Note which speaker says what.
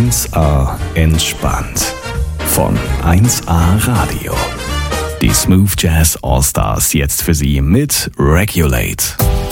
Speaker 1: 1A entspannt. Von 1A Radio. Die Smooth Jazz All Stars jetzt für Sie mit Regulate.